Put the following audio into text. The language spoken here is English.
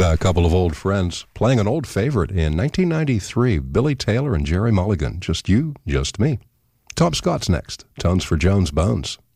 A couple of old friends playing an old favorite in 1993, Billy Taylor and Jerry Mulligan. Just you, just me. Tom Scott's next. Tones for Jones Bones.